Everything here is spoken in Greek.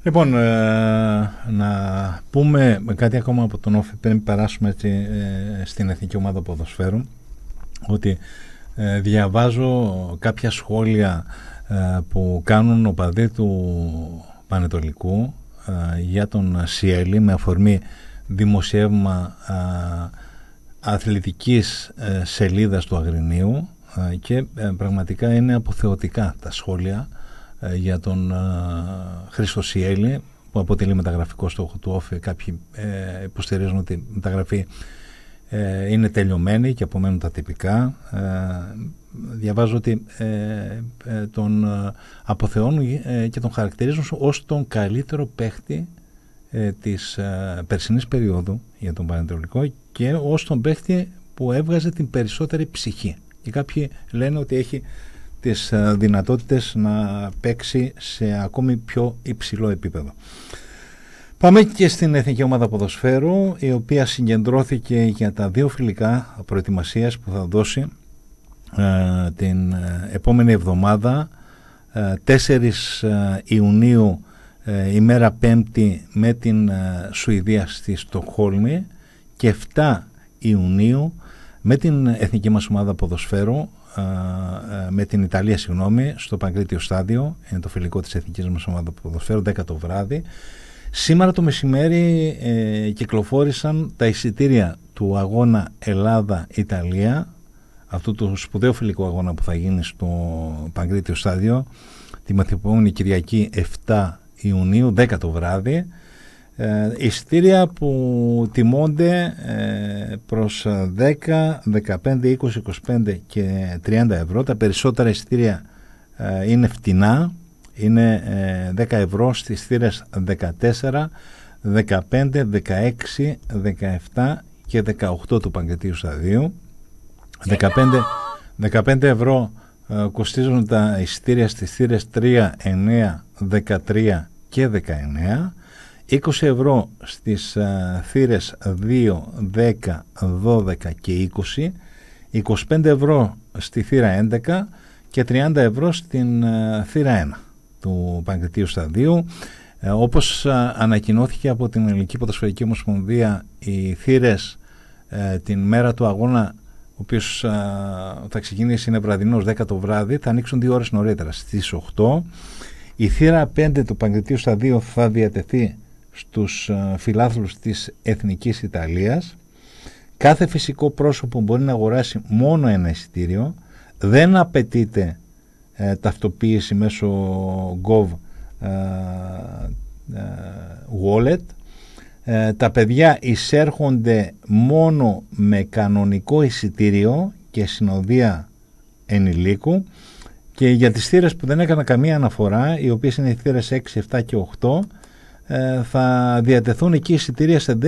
Λοιπόν, να πούμε κάτι ακόμα από τον Όφη πριν περάσουμε στην Εθνική Ομάδα Ποδοσφαίρου, ότι διαβάζω κάποια σχόλια που κάνουν οπαδοί του Πανετολικού για τον Σιέλη με αφορμή δημοσιεύμα αθλητικής σελίδας του Αγρινίου, και πραγματικά είναι αποθεωτικά τα σχόλια για τον Χρήστο Σιέλη, που αποτελεί μεταγραφικό στόχο του Όφη. Κάποιοι υποστηρίζουν ότι η μεταγραφή είναι τελειωμένη και απομένουν τα τυπικά. Διαβάζω ότι τον αποθεώνουν και τον χαρακτηρίζουν ως τον καλύτερο παίχτη της περσινής περίοδου για τον Πανετολικό και ως τον παίχτη που έβγαζε την περισσότερη ψυχή. Και κάποιοι λένε ότι έχει τις δυνατότητες να παίξει σε ακόμη πιο υψηλό επίπεδο. Πάμε και στην Εθνική Ομάδα Ποδοσφαίρου, η οποία συγκεντρώθηκε για τα δύο φιλικά προετοιμασίας που θα δώσει την επόμενη εβδομάδα, 4 Ιουνίου ημέρα Πέμπτη με την Σουηδία στη Στοκχόλμη και 7 Ιουνίου με την Εθνική μας Ομάδα Ποδοσφαίρου, με την Ιταλία, στο Παγκρίτιο Στάδιο. Είναι το φιλικό της Εθνικής μας Ομάδα Ποδοσφαίρου, 10 το βράδυ. Σήμερα το μεσημέρι κυκλοφόρησαν τα εισιτήρια του αγώνα Ελλάδα-Ιταλία, αυτού του σπουδαίου φιλικού αγώνα που θα γίνει στο Παγκρίτιο Στάδιο τη μεθεπόμενη Κυριακή 7 Ιουνίου, 10 το βράδυ. Εισιτήρια που τιμώνται προς 10, 15, 20, 25 και 30 ευρώ. Τα περισσότερα εισιτήρια είναι φτηνά, είναι 10 ευρώ στις θύρες 14, 15, 16, 17 και 18 του Παγκριτίου Σταδίου. 15 ευρώ κοστίζουν τα εισιτήρια στις θύρες 3, 9, 13 και 19. 20 ευρώ στις θύρες 2, 10, 12 και 20, 25 ευρώ στη θύρα 11 και 30 ευρώ στην θύρα 1 του Παγκριτίου Σταδίου. Όπως ανακοινώθηκε από την Ελληνική Ποδοσφαιρική Ομοσπονδία, οι θύρες την μέρα του αγώνα, ο οποίος θα ξεκινήσει, είναι βραδινός, 10 το βράδυ, θα ανοίξουν 2 ώρες νωρίτερα, στις 8. Η θύρα 5 του Παγκριτίου Σταδίου θα διατεθεί στους φιλάθλους της Εθνικής Ιταλίας. Κάθε φυσικό πρόσωπο μπορεί να αγοράσει μόνο ένα εισιτήριο. Δεν απαιτείται ταυτοποίηση μέσω Gov Wallet. Τα παιδιά εισέρχονται μόνο με κανονικό εισιτήριο και συνοδεία ενηλίκου. Και για τις θύρες που δεν έκανα καμία αναφορά, οι οποίες είναι οι θύρες 6, 7 και 8, θα διατεθούν εκεί εισιτήρια σε